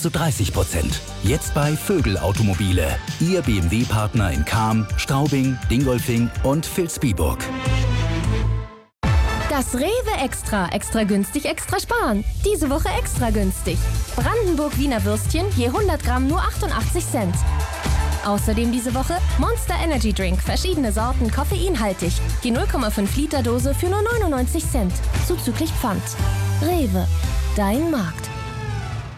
zu 30%. Jetzt bei Vögel Automobile. Ihr BMW-Partner in Cham, Straubing, Dingolfing und Vilsbiburg. Das Rewe Extra. Extra günstig, extra sparen. Diese Woche extra günstig. Brandenburg Wiener Würstchen je 100 Gramm nur 88 Cent. Außerdem diese Woche Monster Energy Drink, verschiedene Sorten, koffeinhaltig. Die 0,5 Liter Dose für nur 99 Cent. Zuzüglich Pfand. Rewe. Dein Markt.